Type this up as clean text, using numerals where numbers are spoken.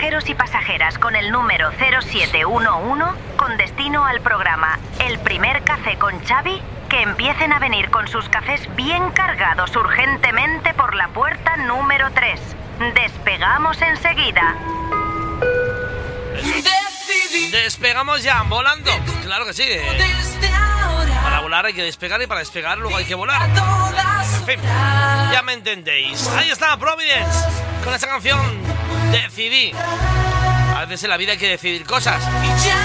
pasajeros y pasajeras con el número 0711 con destino al programa El Primer Café con Xavi que empiecen a venir con sus cafés bien cargados urgentemente por la puerta número 3. Despegamos enseguida. Despegamos ya, volando. Claro que sí. Para volar hay que despegar y para despegar luego hay que volar. En fin, ya me entendéis. Ahí está Providence con esta canción. Decidí. A veces en la vida hay que decidir cosas.